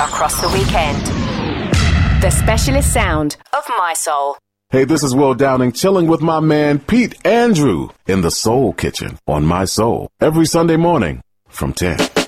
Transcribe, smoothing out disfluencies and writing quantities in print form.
across the weekend. The specialist sound of My Soul. Hey, this is Will Downing, chilling with my man Pete Andrew in the Soul Kitchen on My Soul every Sunday morning from 10.